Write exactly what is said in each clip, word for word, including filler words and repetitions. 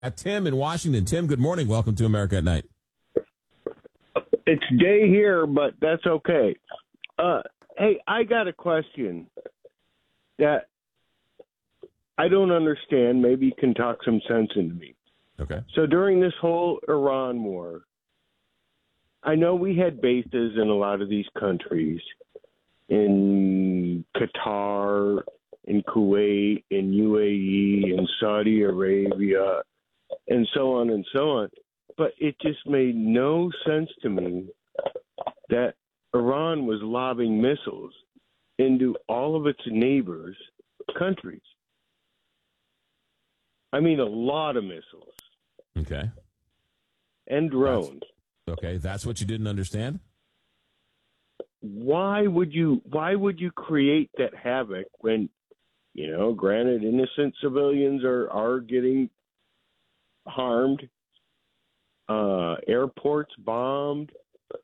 At Tim in Washington. Tim, good morning. Welcome to America at Night. It's day here, but that's okay. Uh, hey, I got a question that I don't understand. Maybe you can talk some sense into me. Okay. So during this whole Iran war, I know we had bases in a lot of these countries, in Qatar, in Kuwait, in U A E, in Saudi Arabia, and so on and so on. But it just made no sense to me that Iran was lobbing missiles into all of its neighbors' countries. I mean, a lot of missiles. Okay. And drones. That's, okay, that's what you didn't understand? Why would you why would you create that havoc when, you know, granted innocent civilians are, are getting harmed, uh, airports bombed.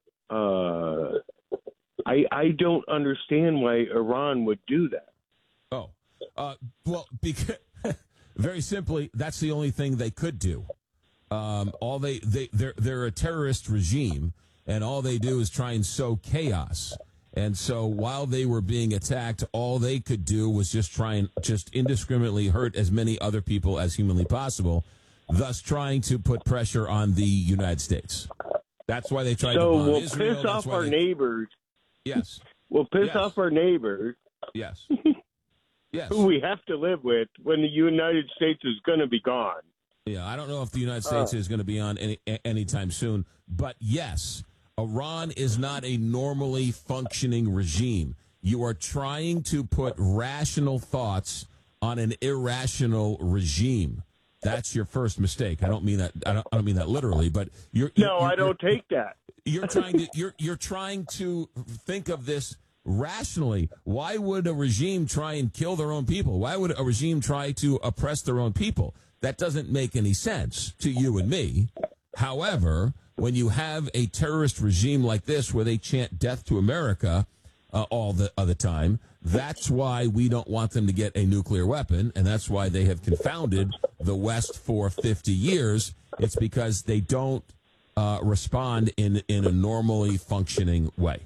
Uh, I I don't understand why Iran would do that. Oh, uh, well, because very simply, that's the only thing they could do. Um, all they they they're they're a terrorist regime, and all they do is try and sow chaos. And so while they were being attacked, all they could do was just try and just indiscriminately hurt as many other people as humanly possible, thus trying to put pressure on the United States. That's why they tried so to bomb we'll Israel. piss That's off our they... neighbors. Yes. We'll piss yes. off our neighbors. Yes. Yes. Who we have to live with when the United States is going to be gone. Yeah, I don't know if the United States uh, is going to be on any anytime soon, but yes, Iran is not a normally functioning regime. You are trying to put rational thoughts on an irrational regime. That's your first mistake. I don't mean that. I don't, I don't mean that literally, but you're. you're no, you're, I don't you're, take that. You're trying to. You're you're trying to think of this rationally. Why would a regime try and kill their own people? Why would a regime try to oppress their own people? That doesn't make any sense to you and me. However, when you have a terrorist regime like this where they chant death to America uh, all the other time, that's why we don't want them to get a nuclear weapon, and that's why they have confounded the West for fifty years. It's because they don't uh, respond in, in a normally functioning way.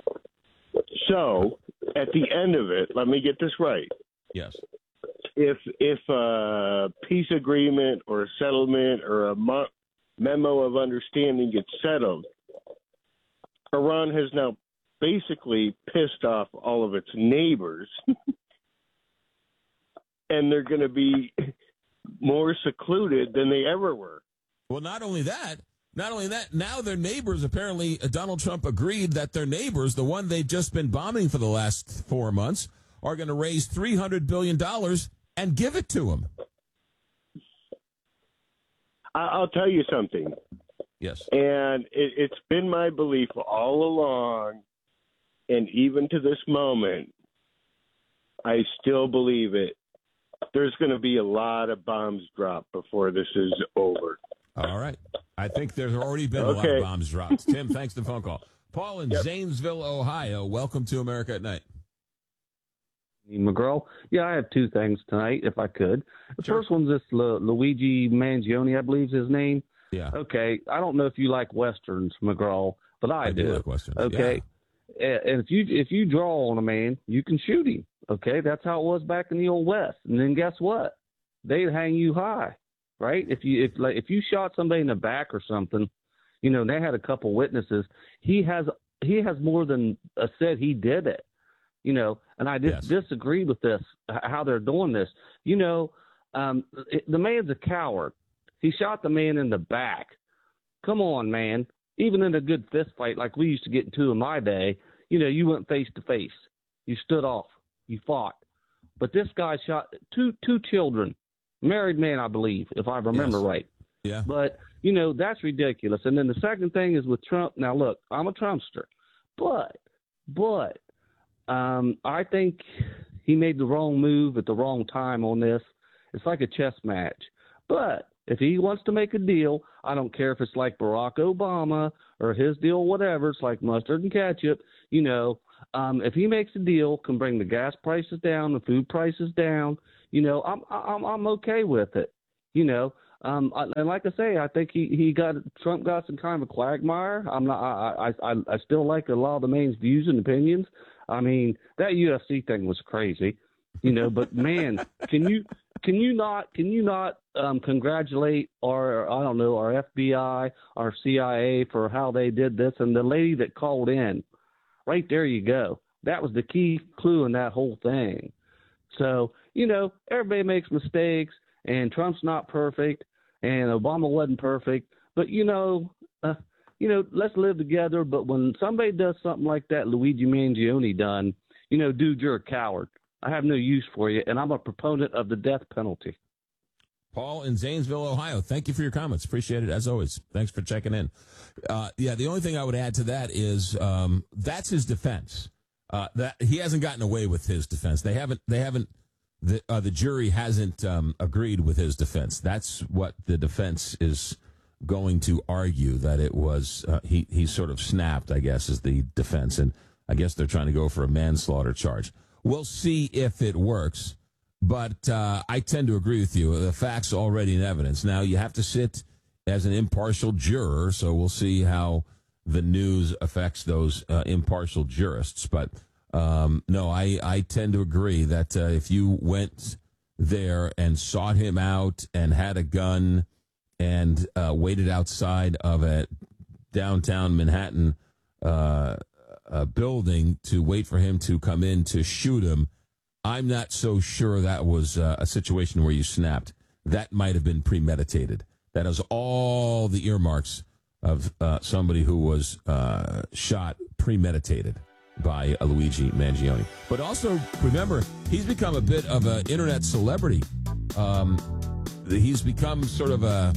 So, at the end of it, let me get this right. Yes. If if a peace agreement or a settlement or a mo- memo of understanding gets settled, Iran has now basically pissed off all of its neighbors, and they're going to be more secluded than they ever were. Well, not only that, not only that, now their neighbors, apparently uh, Donald Trump agreed that their neighbors, the one they've just been bombing for the last four months, are going to raise three hundred billion dollars and give it to him. I'll tell you something. Yes. And it, it's been my belief all along, and even to this moment, I still believe it. There's going to be a lot of bombs dropped before this is over. All right. I think there's already been okay. a lot of bombs dropped. Tim, thanks for the phone call. Paul in yep. Zanesville, Ohio, welcome to America at Night. McGraw. Yeah, I have two things tonight, if I could. The sure. first one's this Lu- Luigi Mangione, I believe is his name. Yeah. Okay. I don't know if you like Westerns, McGraw, but I, I do. do like Westerns. Okay. Yeah. And if you if you draw on a man, you can shoot him. Okay. That's how it was back in the old West. And then guess what? They'd hang you high, right? If you if like if you shot somebody in the back or something, you know, they had a couple witnesses. He has he has more than uh, said he did it. You know, and I dis- yes. disagree with this, how they're doing this. You know, um, it, the man's a coward. He shot the man in the back. Come on, man. Even in a good fist fight like we used to get into in my day, you know, you went face to face. You stood off. You fought. But this guy shot two two children, married men, I believe, if I remember yes. right. Yeah. But, you know, that's ridiculous. And then the second thing is with Trump. Now, look, I'm a Trumpster. But, but, Um, I think he made the wrong move at the wrong time on this. It's like a chess match. But if he wants to make a deal, I don't care if it's like Barack Obama or his deal, whatever. It's like mustard and ketchup. You know, um, if he makes a deal, can bring the gas prices down, the food prices down. You know, I'm I'm I'm okay with it. You know, Um, and like I say, I think he, he got Trump got some kind of a quagmire. I'm not. I, I I I still like a lot of the man's views and opinions. I mean, that U F C thing was crazy, you know. But man, can you can you not can you not um, congratulate our I don't know our F B I, our C I A for how they did this, and the lady that called in, right there you go. That was the key clue in that whole thing. So you know, everybody makes mistakes, and Trump's not perfect. And Obama wasn't perfect, but you know, uh, you know, let's live together. But when somebody does something like that, Luigi Mangione done, you know, dude, you're a coward. I have no use for you, and I'm a proponent of the death penalty. Paul in Zanesville, Ohio. Thank you for your comments. Appreciate it as always. Thanks for checking in. Uh, yeah, the only thing I would add to that is um, that's his defense. Uh, that he hasn't gotten away with his defense. They haven't. They haven't. The, uh, the jury hasn't um, agreed with his defense. That's what the defense is going to argue, that it was, uh, he, he sort of snapped, I guess, is the defense. And I guess they're trying to go for a manslaughter charge. We'll see if it works. But uh, I tend to agree with you. The facts are already in evidence. Now, you have to sit as an impartial juror, so we'll see how the news affects those uh, impartial jurists. But Um, no, I, I tend to agree that uh, if you went there and sought him out and had a gun and uh, waited outside of a downtown Manhattan uh, a building to wait for him to come in to shoot him, I'm not so sure that was uh, a situation where you snapped. That might have been premeditated. That is all the earmarks of uh, somebody who was uh, shot premeditated by uh, Luigi Mangione. But also, remember, he's become a bit of an internet celebrity. Um, he's become sort of a,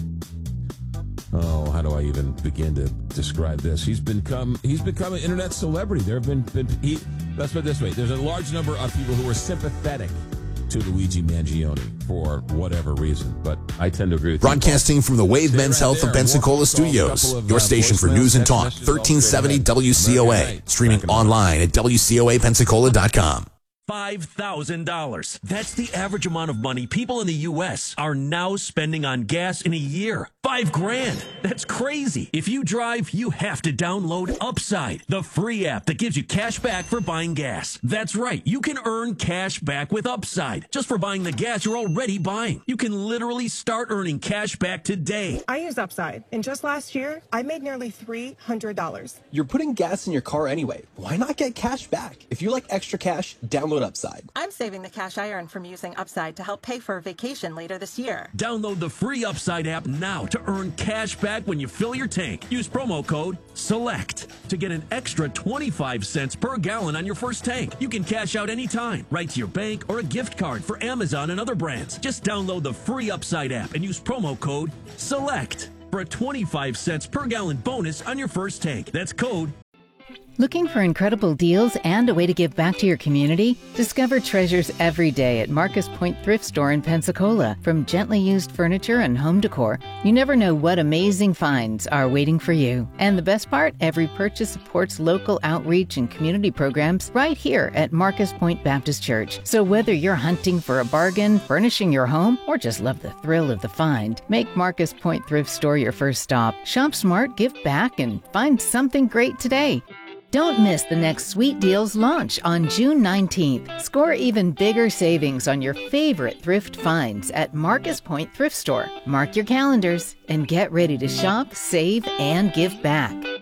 oh, how do I even begin to describe this? He's become he's become an internet celebrity. There have been, been he, let's put it this way, there's a large number of people who are sympathetic to Luigi Mangione for whatever reason, but I tend to agree with Broadcasting you. from the Wave Stay Men's right Health there. of Pensacola Studios, Of, your uh, station for news and talk, thirteen seventy W C O A, streaming online at W C O A Pensacola dot com. five thousand dollars. That's the average amount of money people in the U S are now spending on gas in a year. Five grand. That's crazy. If you drive, you have to download Upside, the free app that gives you cash back for buying gas. That's right. You can earn cash back with Upside just for buying the gas you're already buying. You can literally start earning cash back today. I use Upside, and just last year, I made nearly three hundred dollars. You're putting gas in your car anyway. Why not get cash back? If you like extra cash, download Upside. I'm saving the cash I earn from using Upside to help pay for a vacation later this year. Download the free Upside app now to earn cash back when you fill your tank. Use promo code SELECT to get an extra twenty-five cents per gallon on your first tank. You can cash out anytime, right to your bank or a gift card for Amazon and other brands. Just download the free Upside app and use promo code SELECT for a twenty-five cents per gallon bonus on your first tank. That's code. Looking for incredible deals and a way to give back to your community? Discover treasures every day at Marcus Point Thrift Store in Pensacola. From gently used furniture and home decor, you never know what amazing finds are waiting for you. And the best part, every purchase supports local outreach and community programs right here at Marcus Point Baptist Church. So whether you're hunting for a bargain, furnishing your home, or just love the thrill of the find, make Marcus Point Thrift Store your first stop. Shop smart, give back, and find something great today. Don't miss the next Sweet Deals launch on June nineteenth. Score even bigger savings on your favorite thrift finds at Marcus Point Thrift Store. Mark your calendars and get ready to shop, save, and give back.